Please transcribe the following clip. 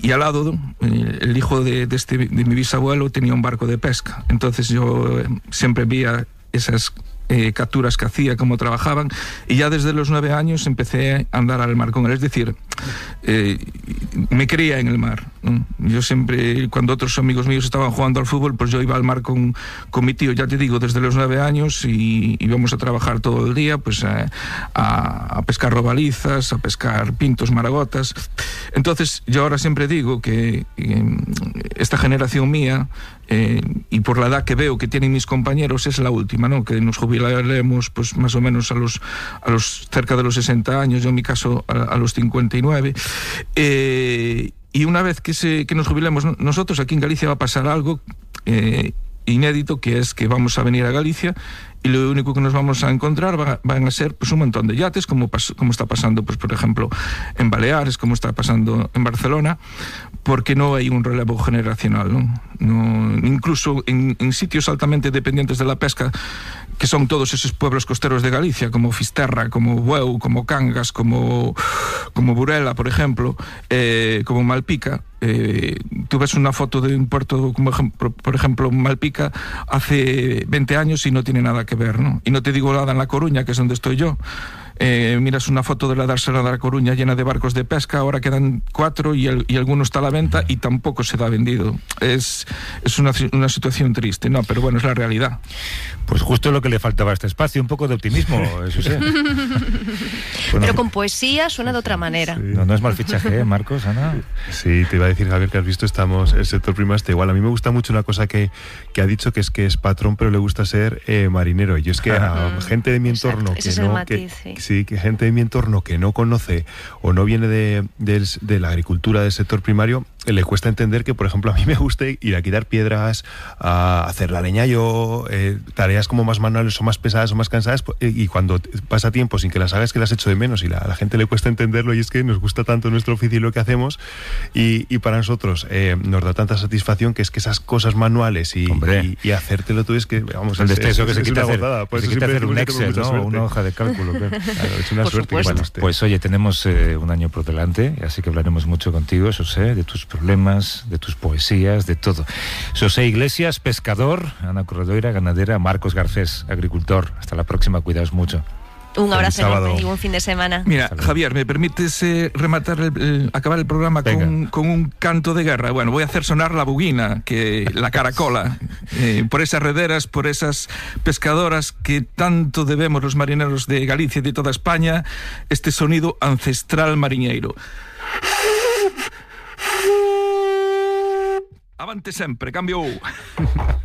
y al lado el hijo de mi bisabuelo tenía un barco de pesca. Entonces yo siempre veía esas capturas que hacía, cómo trabajaban, y ya desde los 9 años empecé a andar al mar con él. Es decir, me creía en el mar, ¿no? Yo siempre, cuando otros amigos míos estaban jugando al fútbol, pues yo iba al mar con mi tío, ya te digo, desde los 9 años, y íbamos a trabajar todo el día, pues a pescar robalizas, a pescar pintos, maragotas. Entonces yo ahora siempre digo que esta generación mía, y por la edad que veo que tienen mis compañeros, es la última, ¿no? Que nos jubilaremos pues más o menos a los cerca de los 60 años, yo en mi caso a los 59, y una vez que nos jubilemos nosotros, aquí en Galicia va a pasar algo inédito, que es que vamos a venir a Galicia y lo único que nos vamos a encontrar van a ser pues un montón de yates, como está pasando, pues por ejemplo en Baleares, como está pasando en Barcelona, porque no hay un relevo generacional, ¿no? Incluso en sitios altamente dependientes de la pesca, que son todos esos pueblos costeros de Galicia, como Fisterra, como Bueu, como Cangas, como Burela, por ejemplo, como Malpica. Tú ves una foto de un puerto como por ejemplo Malpica hace 20 años y no tiene nada que ver, ¿no? Y no te digo nada en La Coruña, que es donde estoy yo. Miras una foto de la dársena de La Coruña llena de barcos de pesca, ahora quedan 4 y alguno está a la venta y tampoco se da vendido. Es una situación triste, ¿no? Pero bueno, es la realidad. Pues justo lo que le faltaba a este espacio, un poco de optimismo, eso sí. Bueno, pero con poesía suena de otra manera. Sí. No es mal fichaje, Marcos, Ana. Sí, te iba a decir, Javier, que has visto, el sector primario está igual. A mí me gusta mucho una cosa que ha dicho, que es patrón, pero le gusta ser marinero. Y es que a gente de mi entorno que gente de mi entorno que no conoce o no viene de la agricultura, del sector primario, le cuesta entender que, por ejemplo, a mí me guste ir a quitar piedras, a hacer la leña yo, tareas como más manuales o más pesadas o más cansadas, y cuando pasa tiempo sin que las hagas, que las echo de menos, y a la gente le cuesta entenderlo, y es que nos gusta tanto nuestro oficio y lo que hacemos, y para nosotros nos da tanta satisfacción, que es que esas cosas manuales y hacértelo tú, es que, vamos, el desteso que se quita hacer un Excel, ¿no? Una hoja de cálculo, claro. Es una suerte. Bueno, pues oye, tenemos un año por delante, así que hablaremos mucho contigo, José, de tus problemas, de tus poesías, de todo. José Iglesias, pescador; Ana Corredoira, ganadera; Marcos Garcés, agricultor. Hasta la próxima, cuidaos mucho. Un abrazo enorme y buen fin de semana. Mira, Javier, ¿me permites acabar el programa con un canto de guerra? Bueno, voy a hacer sonar la buguina, la caracola, por esas rederas, por esas pescadoras que tanto debemos los marineros de Galicia y de toda España, este sonido ancestral mariñeiro. Avante sempre, cambio.